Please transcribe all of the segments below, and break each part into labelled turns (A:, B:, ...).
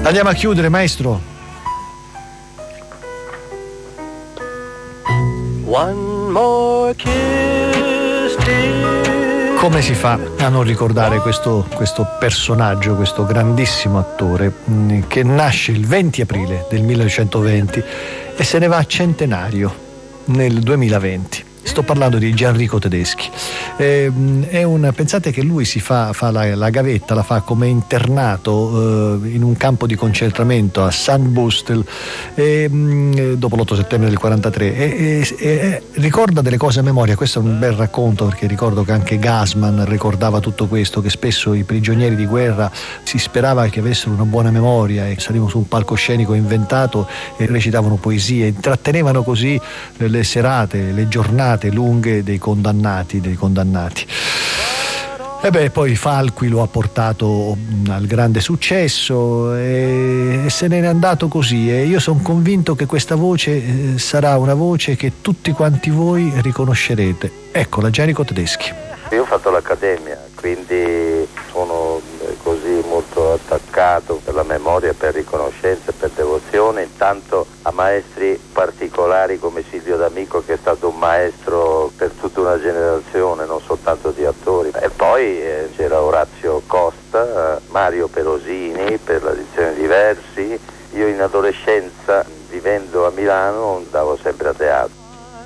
A: Andiamo a chiudere, maestro.
B: One more kiss, dear.
A: Come si fa a non ricordare questo personaggio, questo grandissimo attore che nasce il 20 aprile del 1920 e se ne va a centenario nel 2020. Sto parlando di Gianrico Tedeschi. Pensate che lui si fa la gavetta, la fa come internato in un campo di concentramento a Sandbustel dopo l'8 settembre del 43 e ricorda delle cose a memoria. Questo è un bel racconto, perché ricordo che anche Gassman ricordava tutto questo, che spesso i prigionieri di guerra si sperava che avessero una buona memoria e salivano su un palcoscenico inventato e recitavano poesie, intrattenevano così le serate, le giornate lunghe dei condannati. E poi Falqui lo ha portato al grande successo e se ne è andato così, e io sono convinto che questa voce sarà una voce che tutti quanti voi riconoscerete. Eccola, Gianrico Tedeschi.
C: Io ho fatto l'accademia, quindi sono così molto attaccato per la memoria, per riconoscenza, per devozione, intanto a maestri particolari come Silvio D'Amico, che è stato un maestro per tutta una generazione, non soltanto di attori, e poi c'era Orazio Costa, Mario Perosini per la dizione di versi. Io in adolescenza, vivendo a Milano, andavo sempre a teatro.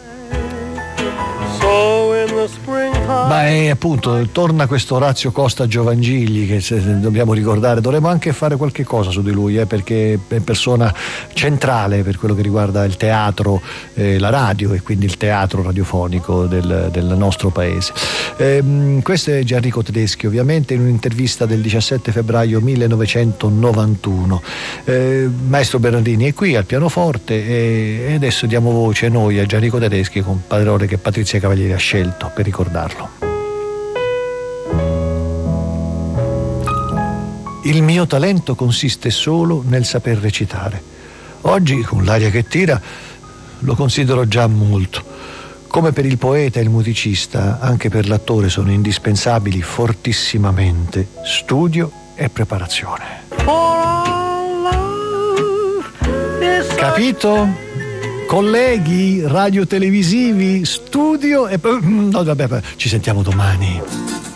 A: Ma appunto torna questo Orazio Costa Giovangigli che dobbiamo ricordare. Dovremmo anche fare qualche cosa su di lui, perché è persona centrale per quello che riguarda il teatro, la radio e quindi il teatro radiofonico del nostro paese. Questo è Gianrico Tedeschi, ovviamente in un'intervista del 17 febbraio 1991. Maestro Bernardini è qui al pianoforte e adesso diamo voce noi a Gianrico Tedeschi con parole che Patrizia Cavalieri ha scelto per ricordarlo. Il mio talento consiste solo nel saper recitare. Oggi, con l'aria che tira, lo considero già molto. Come per il poeta e il musicista, anche per l'attore sono indispensabili fortissimamente studio e preparazione. Capito? Colleghi radiotelevisivi, studio e... No, vabbè, ci sentiamo domani.